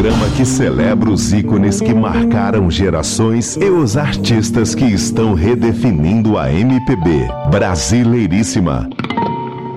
programa que celebra os ícones que marcaram gerações e os artistas que estão redefinindo a MPB. Brasileiríssima.